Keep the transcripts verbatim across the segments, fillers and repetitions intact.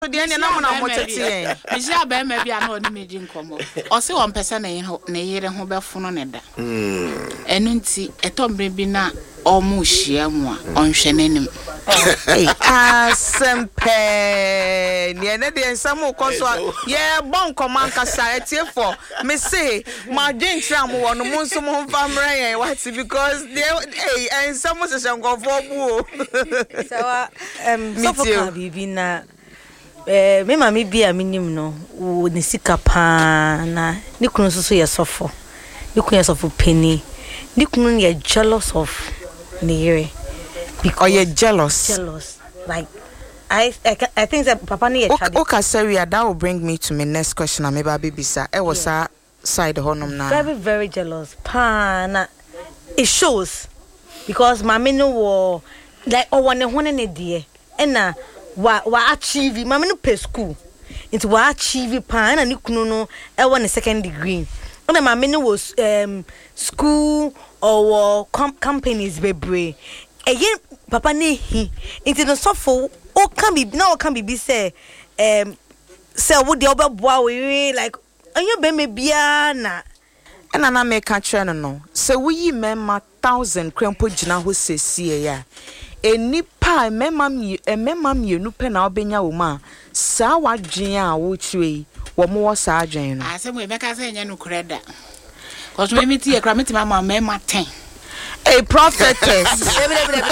So the end na mo na mo tete. Misia ba ma bia na oni meji nkomo. O se won pese na ye na yere ho befono ne da. Mm. Enu nti etombre bi na omo hia mu a onhwe nanim. Hey, asempe. Ni na de nsam ko so ye bon command kasa etie for. Me say ma drink tram wo no mo nso mo famre ye what because they hey nsam se shankofo bu. So um so for bibi na Eh me mama bia minim no wo ne sika pa na ne kunu so so ye sofo ne kunu ye sofo penny ne kunu ye jealous of ne yere because you jealous jealous like I I, I think that papa ne ye chade okay sorry that will bring me to my next question am eba bibisa e was a side honom na very very jealous pa na it shows because mama no wo like o wone hone ne de e na wa wa achieve mama no pay school into wa achieve pa na ni kunu no e won second degree na mama no was um school or com- companies bebre again papa ne hi into no sofo o can be na o can be be say um say wo de obeboa we like anyo be me bia na na na make catch no no say we memma thousand krempo gina ho sesie ya enipa emema mi emema mi enu pe na obenya wo ma sa wadwen a wo tue wo mo wo sa adwen no asem we meka say nya no kreda cause me meti e kra meti mama mema ten a prophetess because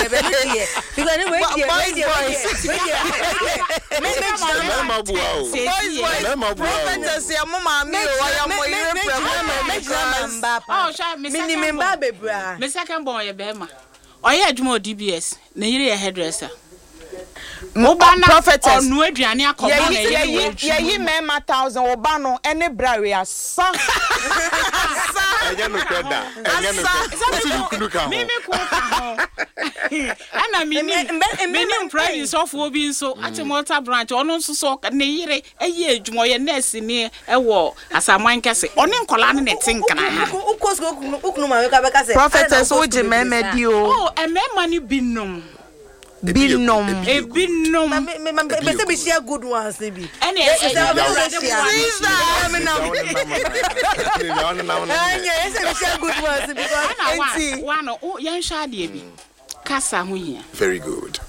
ni wait here wait here wait here mema buao prophetess ya mama mi o ya mo yire pre oh sha me second mini memba bebra me second born ye be ma oye adwuma D B S na yire ye hairdresser Mobana prophetess onu aduane akoma na ye ye ye mema thousand oba no ene brawe asa enye no kweda enye no kweda mimi ko ka ana mini mini price of obi nso ati motor branch ono nso so na yire eye adwuma ye nurse ni ewo asaman kese oni nkola ne tinkana ha ukos ukunu ma we ka be ka se prophetess oje mema di o oh emema ni binom binom e binom me me me say be share good ones bi ene e e share good ones because one one yan hwa de bi kasa ho hia very good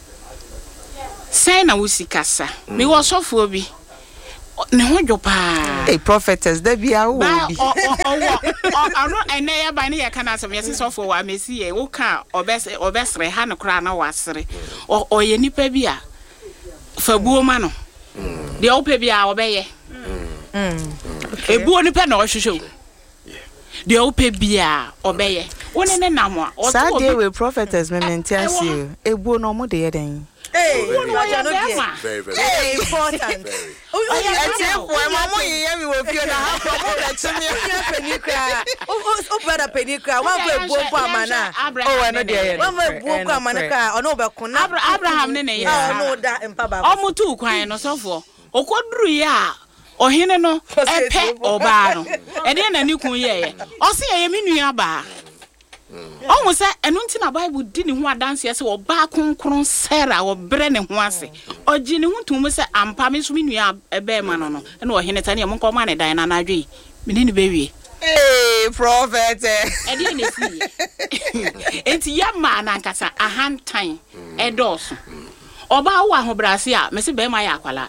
say na wo si kasa me wo sofo bi ne ho dwo pa hey prophetess da bia wo bi o o ano ene ya ba ne ya kana asem yesi sofo wa mesi ye wo ka obese obesre ha ne kra na wasre o oye nipa bi a fabuo ma no de ope bi a obeye mm ebuo nipa na ohwehwe de ope bi a obeye woni ne namo o so dey we prophetess me mentiasi ebuo no mo de ye den hey very very hey important oh yeah for mama ye mi wo fio na ha promo da chimi penikra o brother penikra wan go ebuo po amana oh no dey wan go ebuo po amana ka ono be kun Abraham ne ne ya ono da empa ba o mutu kwan no sofo okoduru ya ohene no epe oba no e de na ni kun ye o se ye mi nua ba o mo se enu nti na Bible di ni ho adanse se wo ba konkron Sarah wo bre ne ho ase o gi ni ho tum se ampa me so mi nua ebe ma no no na ohene tane mo nko ma ne dan na na adwe mi ni be wie hey prophet e de ne si enti ya ma na nkasa ahantan e doso oba wo ahobrase a me se be ma ya akwala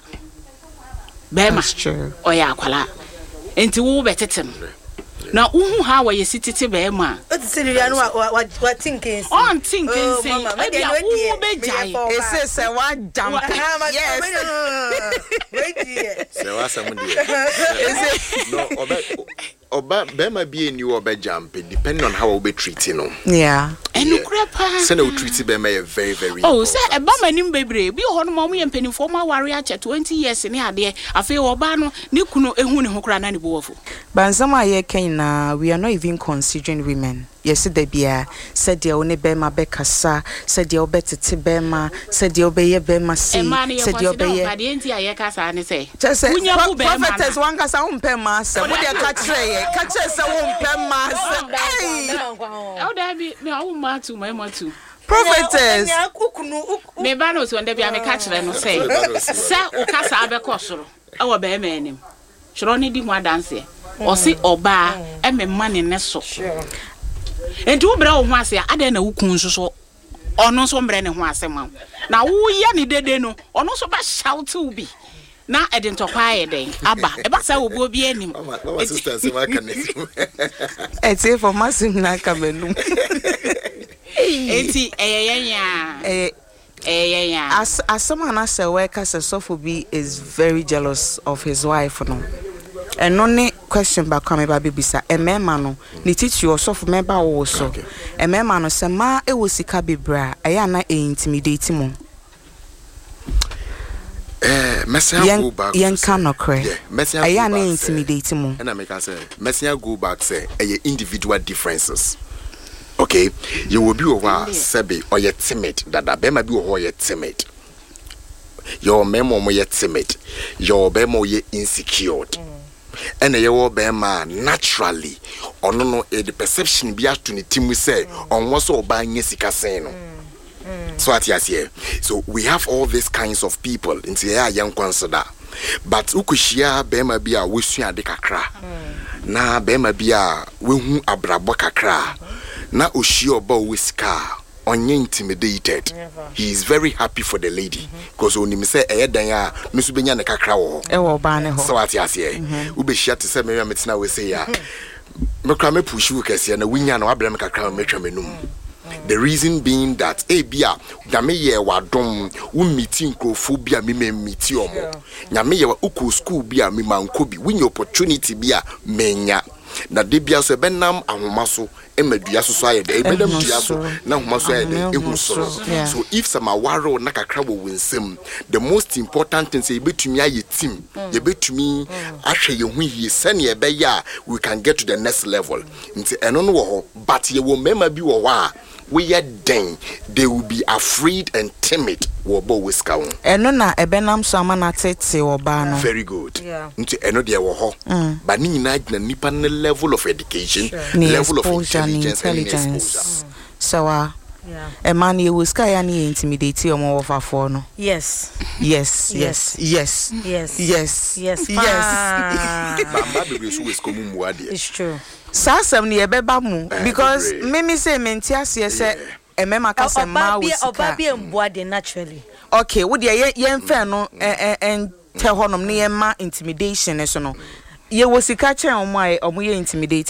be ma o ya akwala enti wo betetem na uhu ha wa yesi tete be ma o ti siri ya no wa wa thinking on thinking say e bia wo be jai e se se wa jump yes wait here se wa samu de no oba oba be ma bi eni oba jump depending on how we be treating no yeah enu kura pa se na we treat be ma very very oh say e ba manim bebre bi ho no mo mo ye mpanifo ma ware ache twenty years ni ade afi oba no ni kunu ehu ne ho kura na ne bo wofo bansama ye ken na we are not even considering women yes the bia said the one be ma be kasa said the obetete be ma said the obeye be ma si said the obeye ba de enti aye kasa ne say prophetess wan kasa wo mpem ma se wo de ka kire ye ka kire se wo mpem ma se eh o da bi me o ma tu ma ma tu prophetess me ba no so nda bia me ka kire no say se o kasa abekọ soro e wo be ma anim chiro ne di ho adanse o si oba e me ma ne ne so enti wo bra wo ho ase ade na wukun so so ono so mbre ne ho ase ma na wo ye ne dede no ono so ba shout ubi na ede ntokwa ye den aba e ba sa obo bi anim mama sister se ma kan eti for masim na kamenu enti eyeyenya eh eyeyenya as as someone as a worker Sophobi is very jealous of his wife no and only question back come ba bibisa e mema no ni titi o Sopho member wo so e mema no se ma e wo sika bibra e ya na e intimidate mo eh mesia go back yen can no cre mesia e ya na intimidate mo and I make say mesia go back say e individual differences. Okay, you will be over sebe or yet timid. That that bema be or yet timid. Your memo mo yet timid. Your bemo ye insecure. And your bema naturally or no no the perception be to the team we say on what's all buying yesika saying. So at yes here. So we have all these kinds of people in the young consider. But ukushia bema be a wisu de kakra. Na bema be a we hu abrabo kakra. Na oshi oba wiska onye intimidated. Never. He is very happy for the lady because mm-hmm. Oni say eh dan ya mesu benya ne kakra wo e wo ba ne ho so ati ase u be hia te say me metina we say ya me kra me push you kese na winya na wabra me kakra me twa menum. The reason being that e bia nyame ye wadom wo meeting crofobia me me meeti omo nyame ye wa uku school bia me manko bi winya opportunity bia menya na de bia so benam ahomaso emadua so so ayede ebedam dua so na ahomaso ayede ehu so so if some awaro na kakra wo winsem the most important thing say betumi aye team ye betumi ahwe ye hu hie sene ye be ya we can get to the next level nti eno no wo ho but ye wo mema bi wo ho a we are then they will be afraid and timid wo bo wiska won eno na ebenam so amana tete wo ba no very good nti eno de wo ho but ni nyina gina nipa na level of education sure. level of intelligence, intelligence. And exposure so uh yeah a man you wiska ya ni intimidate omo wo fafo no yes yes yes yes yes yes yes yes baba be so wiska mu mu ade it's true sasem ni ebeba mu because mimi say menti ase say emema ka say ma wusika oba bi emboa de naturally okay wo de ye mfa no en te honom ne ye ma intimidation so no ye wosika chen omo ay omo ye intimidate